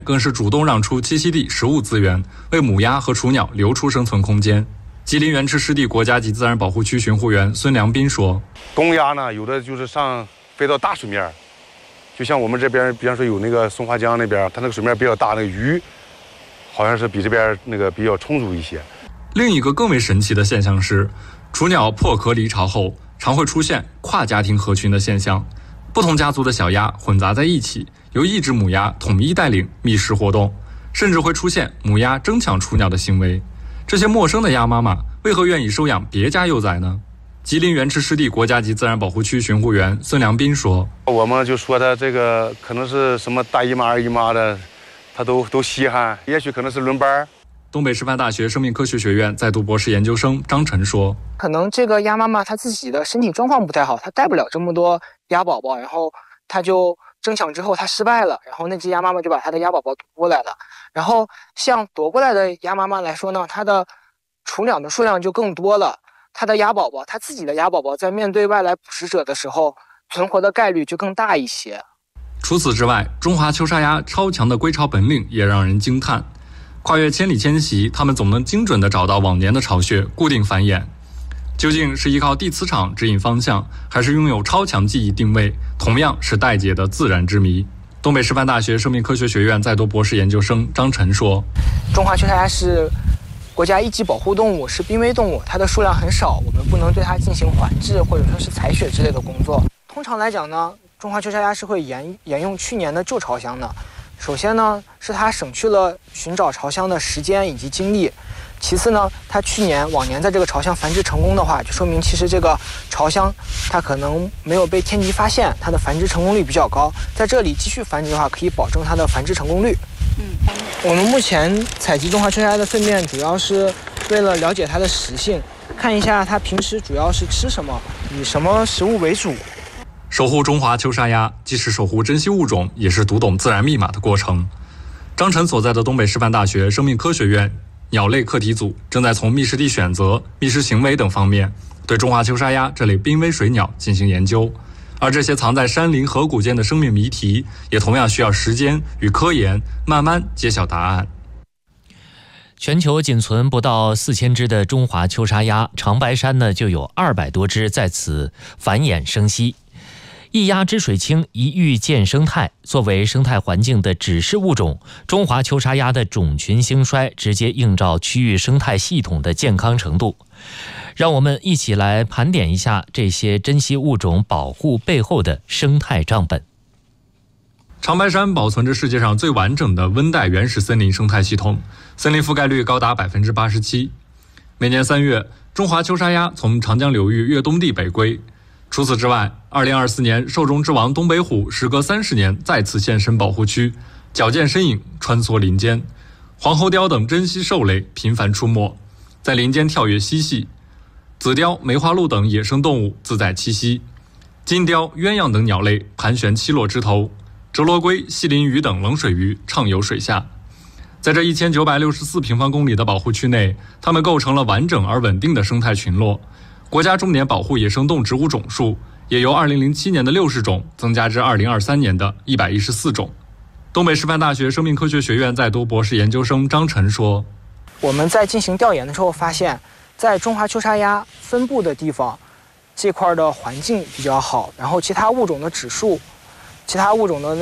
更是主动让出栖息地食物资源，为母鸭和雏鸟留出生存空间。吉林原池湿地国家级自然保护区巡护员孙良斌说：“ 公鸭呢，有的就是飞到大水面，就像我们这边，比方说有那个松花江那边，它那个水面比较大，那个鱼好像是比这边那个比较充足一些。” 另一个更为神奇的现象是，雏鸟破壳离巢后，常会出现跨家庭合群的现象，不同家族的小鸭混杂在一起，由一只母鸭统一带领觅食活动，甚至会出现母鸭争抢雏鸟的行为。这些陌生的鸭妈妈为何愿意收养别家幼崽呢？吉林原池湿地国家级自然保护区巡护员孙良斌说：“ 我们就说它这个可能是什么大姨妈、二姨妈的，它都稀罕，也许可能是轮班。” 东北师范大学生命科学学院在读博士研究生张晨说：“ 可能这个鸭妈妈她自己的身体状况不太好，她带不了这么多鸭宝宝，然后她就争抢之后她失败了，然后那只鸭妈妈就把她的鸭宝宝夺过来了。然后像夺过来的鸭妈妈来说呢，她的雏鸟的数量就更多了，她的鸭宝宝，她自己的鸭宝宝在面对外来捕食者的时候，存活的概率就更大一些。” 除此之外，中华秋沙鸭超强的归巢本领也让人惊叹。跨越千里迁徙，它们总能精准地找到往年的巢穴，固定繁衍。究竟是依靠地磁场指引方向，还是拥有超强记忆定位，同样是待解的自然之谜。东北师范大学生命科学学院在读博士研究生张晨说：“ 中华秋沙鸭是国家一级保护动物，是濒危动物，它的数量很少，我们不能对它进行缓制或者说是采血之类的工作。通常来讲呢，中华秋沙鸭是会沿用去年的旧巢箱的。首先呢，是它省去了寻找巢箱的时间以及精力。其次呢，它往年在这个巢箱繁殖成功的话，就说明其实这个巢箱它可能没有被天敌发现，它的繁殖成功率比较高。在这里继续繁殖的话，可以保证它的繁殖成功率。我们目前采集中华秋沙鸭的粪便，主要是为了了解它的食性，看一下它平时主要是吃什么，以什么食物为主。 守护中华秋沙鸭，既是守护珍稀物种，也是读懂自然密码的过程。张晨所在的东北师范大学生命科学院鸟类课题组正在从觅食地选择、觅食行为等方面对中华秋沙鸭这类濒危水鸟进行研究，而这些藏在山林河谷间的生命谜题，也同样需要时间与科研慢慢揭晓答案。 全球仅存不到4000只的中华秋沙鸭，长白山呢就有200多只在此繁衍生息。一鸭之水清，一玉见生态。作为生态环境的指示物种，中华秋沙鸭的种群兴衰直接映照区域生态系统的健康程度。让我们一起来盘点一下这些珍稀物种保护背后的生态账本。 长白山保存着世界上最完整的温带原始森林生态系统，森林覆盖率高达87%。每年3月，中华秋沙鸭从长江流域越冬地北归。除此之外，2024年兽中之王东北虎时隔30年再次现身保护区，矫健身影穿梭林间。黄喉貂等珍稀兽类频繁出没，在林间跳跃嬉戏。紫貂、梅花鹿等野生动物自在栖息。金雕、鸳鸯等鸟类盘旋栖落枝头。折罗龟、细鳞鱼等冷水鱼畅游水下。在这1964平方公里的保护区内，它们构成了完整而稳定的生态群落。国家重点保护野生动植物种数也由2007年的60种增加至2023年的114种。东北师范大学生命科学学院在读博士研究生张晨说：“ 我们在进行调研的时候发现，在中华秋沙鸭分布的地方，这块的环境比较好，然后其他物种的